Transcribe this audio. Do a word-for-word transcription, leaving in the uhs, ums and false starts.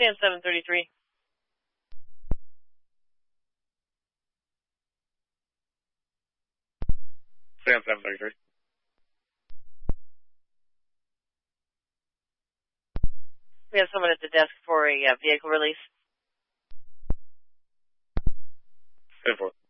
Stand seven thirty-three. Stand seven thirty-three. We have someone at the desk for a uh, vehicle release. Stand four.